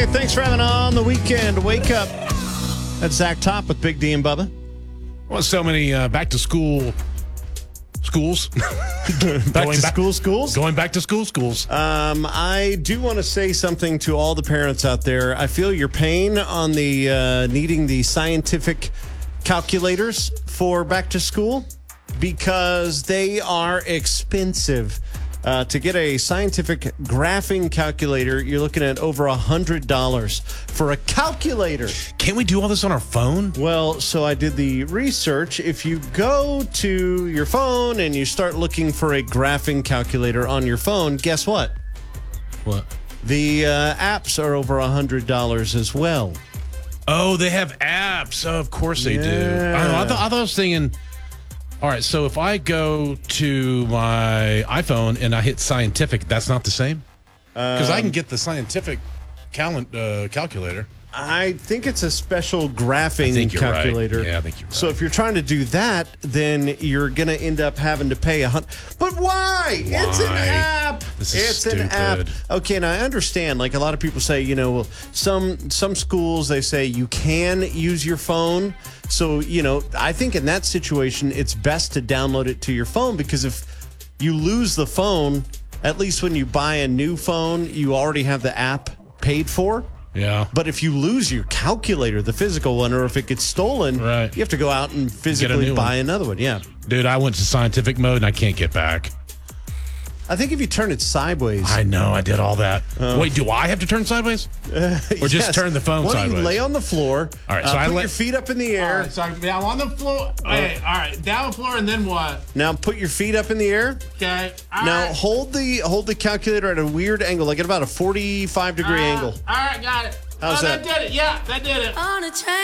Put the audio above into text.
Thanks for having on the weekend. Wake up. That's Zach Top with Big D and Bubba. Well, so many back to school schools. Back to schools? Going back to schools. I do want to say something to all the parents out there. I feel your pain on the needing the scientific calculators for back to school because they are expensive. To get a scientific graphing calculator, you're looking at over $100 for a calculator. Can't we do all this on our phone? Well, so I did the research. If you go to your phone and you start looking for a graphing calculator on your phone, guess what? What? The apps are over $100 as well. Oh, they have apps. Oh, of course they do. Yeah. I thought I was thinking, all right, so if I go to my iPhone and I hit scientific, that's not the same? Because I can get the scientific calculator. I think it's a special graphing you're calculator. Right. Yeah, I think you're right. So if you're trying to do that, then you're going to end up having to pay $100. But why? It's an app. This is It's stupid. an app. Okay, and I understand. Like a lot of people say, well, some schools, they say you can use your phone. So, I think in that situation, it's best to download it to your phone because if you lose the phone, at least when you buy a new phone, you already have the app paid for. Yeah. But if you lose your calculator, the physical one, or if it gets stolen, right, you have to go out and physically buy another one. Yeah. Dude, I went to scientific mode and I can't get back. I think if you turn it sideways. I know, I did all that. Wait, do I have to turn sideways? Or just yes. turn the phone Why don't sideways? you lay on the floor? All right, so I put lay your feet up in the air. All right, so I'm on the floor. Wait, all right, down the floor, and then what? Now put your feet up in the air. Okay. Now hold the calculator at a weird angle, like at about a 45-degree angle. All right, got it. How's that? That did it. Yeah, that did it. On a train.